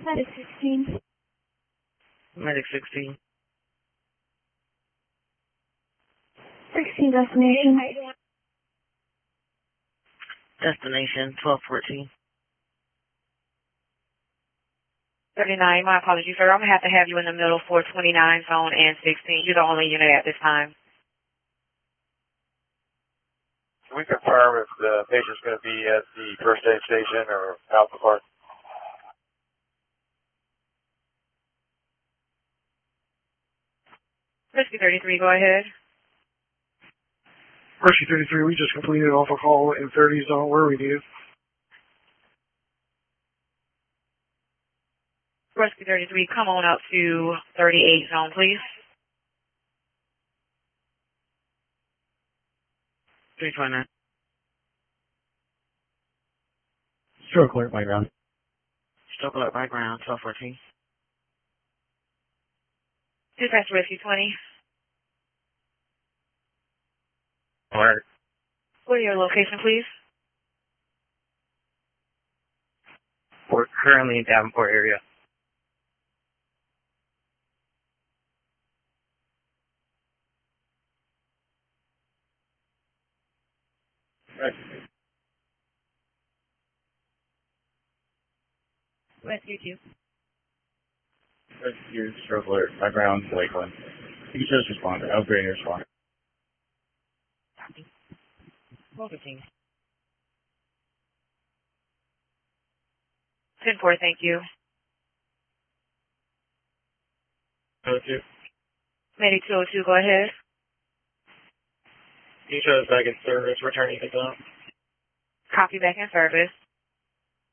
Medic 16. Medic 16. 16 destination. Destination 1214. 39, my apologies, sir. I'm going to have you in the middle for 29 zone and 16. You're the only unit at this time. Can we confirm if the patient's going to be at the first aid station or Alpha Park? Rescue 33, go ahead. Rescue 33, we just completed off a call in 30 zone. Where are we needed? Rescue 33, come on up to 38 zone, please. 329. Stroke alert by ground. Stroke alert by ground 1214. Dispatch Rescue 20. Alert. What are your location, please? We're currently in Davenport area. Rescue 2. Rescue stroke alert by ground Lakeland. You can just respond. Upgrading your response. 1215. 10-4, thank you. 202. Medic 202, go ahead. You show us back in service, returning to zone. Copy back in service.